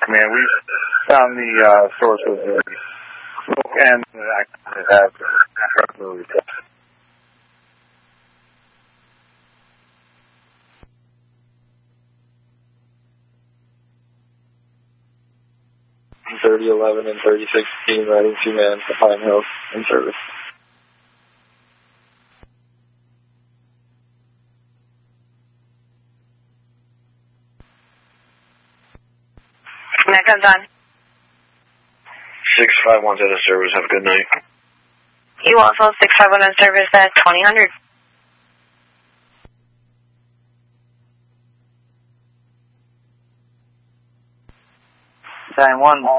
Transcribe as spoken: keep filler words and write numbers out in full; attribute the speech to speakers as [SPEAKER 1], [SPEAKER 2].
[SPEAKER 1] command. We found the uh, source of the smoke and actually have drug test.
[SPEAKER 2] thirty eleven and thirty sixteen, riding two man to Pine Hills in service.
[SPEAKER 3] That comes on.
[SPEAKER 2] six five one out of service. Have a good night.
[SPEAKER 3] You also six five one on service at twenty hundred.
[SPEAKER 1] nine one.